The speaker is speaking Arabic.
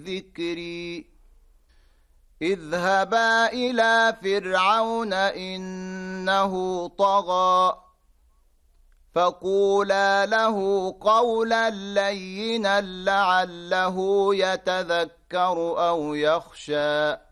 ذكري اذهبا إلى فرعون إنه طغى فقولا له قولا لينا لعله يتذكر أو يخشى